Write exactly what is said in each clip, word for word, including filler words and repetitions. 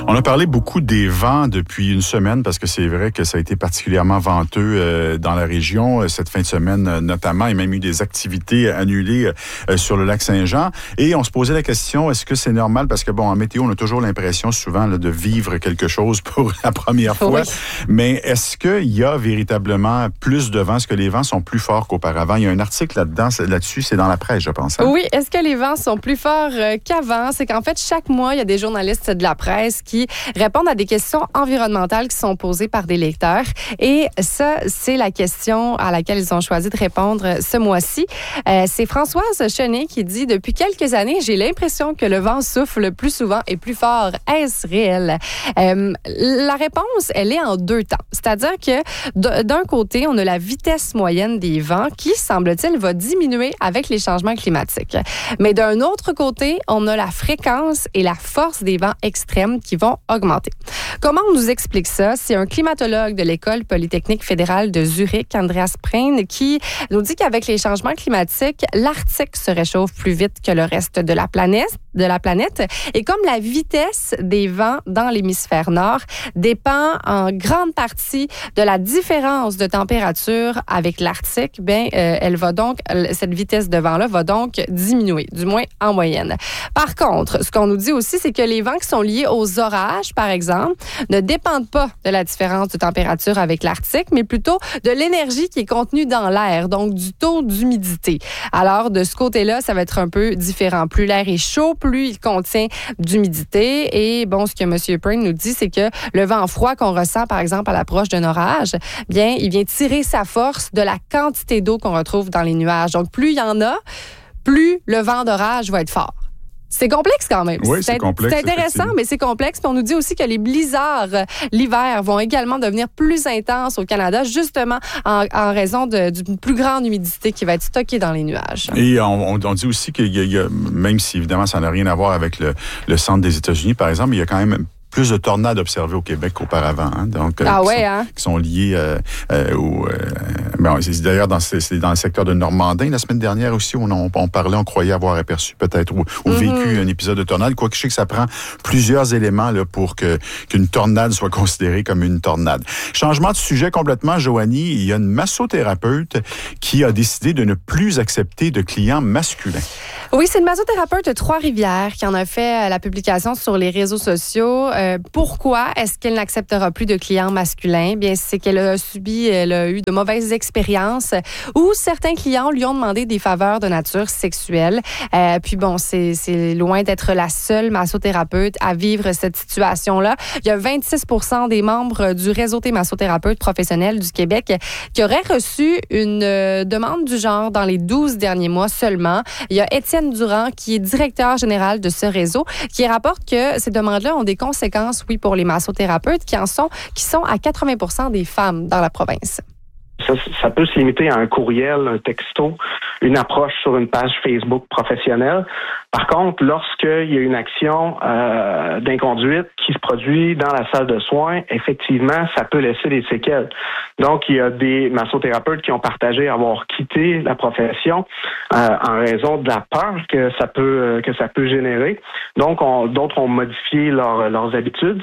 On a parlé beaucoup des vents depuis une semaine parce que c'est vrai que ça a été particulièrement venteux euh, dans la région euh, cette fin de semaine euh, notamment. Il y a même eu des activités annulées euh, sur le lac Saint-Jean. Et on se posait la question, est-ce que c'est normal? Parce que bon, en météo, on a toujours l'impression souvent là, de vivre quelque chose pour la première fois. Oui. Mais est-ce qu'il y a véritablement plus de vent? Est-ce que les vents sont plus forts qu'auparavant? Il y a un article là-dedans, là-dessus, c'est dans la presse, je pense. Hein? Oui, est-ce que les vents sont plus forts euh, qu'avant? C'est qu'en fait, chaque mois, il y a des journalistes de la presse qui répondent à des questions environnementales qui sont posées par des lecteurs. Et ça, c'est la question à laquelle ils ont choisi de répondre ce mois-ci. Euh, c'est Françoise Chenet qui dit « Depuis quelques années, j'ai l'impression que le vent souffle plus souvent et plus fort. Est-ce réel? Euh, » La réponse, elle est en deux temps. C'est-à-dire que d'un côté, on a la vitesse moyenne des vents qui, semble-t-il, va diminuer avec les changements climatiques. Mais d'un autre côté, on a la fréquence et la force des vents extrêmes qui vont augmenter. Comment on nous explique ça? C'est un climatologue de l'École polytechnique fédérale de Zurich, Andreas Prehn, qui nous dit qu'avec les changements climatiques, l'Arctique se réchauffe plus vite que le reste de la planète. de la planète. Et comme la vitesse des vents dans l'hémisphère nord dépend en grande partie de la différence de température avec l'Arctique, bien, euh, elle va donc, cette vitesse de vent-là va donc diminuer, du moins en moyenne. Par contre, ce qu'on nous dit aussi, c'est que les vents qui sont liés aux orages, par exemple, ne dépendent pas de la différence de température avec l'Arctique, mais plutôt de l'énergie qui est contenue dans l'air, donc du taux d'humidité. Alors, de ce côté-là, ça va être un peu différent. Plus l'air est chaud, plus il contient d'humidité. Et bon, ce que M. Prehn nous dit, c'est que le vent froid qu'on ressent, par exemple, à l'approche d'un orage, bien, il vient tirer sa force de la quantité d'eau qu'on retrouve dans les nuages. Donc, plus il y en a, plus le vent d'orage va être fort. C'est complexe quand même. Oui, c'est, c'est complexe. C'est intéressant, mais c'est complexe. Puis on nous dit aussi que les blizzards euh, l'hiver vont également devenir plus intenses au Canada, justement en, en raison de, d'une plus grande humidité qui va être stockée dans les nuages. Et on, on dit aussi qu'il y a, il y a, même si évidemment ça n'a rien à voir avec le, le centre des États-Unis, par exemple, il y a quand même plus de tornades observées au Québec qu'auparavant, hein, donc ah euh, ouais, qui, sont, hein? qui sont liées euh, euh, au. Euh, ben, c'est d'ailleurs dans, c'est dans le secteur de Normandin la semaine dernière aussi où on, on parlait, on croyait avoir aperçu peut-être ou, ou mm-hmm. vécu un épisode de tornade. Quoique je sais que ça prend plusieurs éléments là pour que qu'une tornade soit considérée comme une tornade. Changement de sujet complètement, Joanie. Il y a une massothérapeute qui a décidé de ne plus accepter de clients masculins. Oui, c'est une massothérapeute de Trois-Rivières qui en a fait la publication sur les réseaux sociaux. Euh, pourquoi est-ce qu'elle n'acceptera plus de clients masculins? Bien, c'est qu'elle a subi, elle a eu de mauvaises expériences où certains clients lui ont demandé des faveurs de nature sexuelle. Euh, puis bon, c'est, c'est loin d'être la seule massothérapeute à vivre cette situation-là. Il y a vingt-six pour cent des membres du réseau des massothérapeutes professionnels du Québec qui auraient reçu une euh, demande du genre dans les douze derniers mois seulement. Il y a Étienne Durand, qui est directeur général de ce réseau, qui rapporte que ces demandes-là ont des conséquences, oui, pour les massothérapeutes, qui en sont, qui sont à quatre-vingts pour cent des femmes dans la province. Ça, ça peut se limiter à un courriel, un texto, une approche sur une page Facebook professionnelle. Par contre, lorsqu'il y a une action euh, d'inconduite qui se produit dans la salle de soins, effectivement, ça peut laisser des séquelles. Donc, il y a des massothérapeutes qui ont partagé avoir quitté la profession euh, en raison de la peur que ça peut que ça peut générer. Donc, on, d'autres ont modifié leur, leurs habitudes.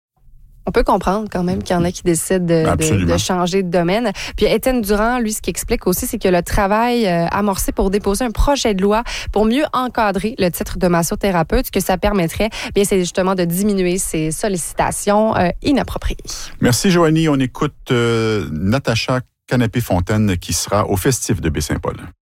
On peut comprendre quand même qu'il y en a qui décident de, de, de changer de domaine. Puis Étienne Durand, lui, ce qu'il explique aussi, c'est que le travail euh, amorcé pour déposer un projet de loi pour mieux encadrer le titre de massothérapeute, ce que ça permettrait, bien, c'est justement de diminuer ces sollicitations euh, inappropriées. Merci, Joanie. On écoute euh, Natacha Canapé-Fontaine qui sera au Festif de Baie-Saint-Paul.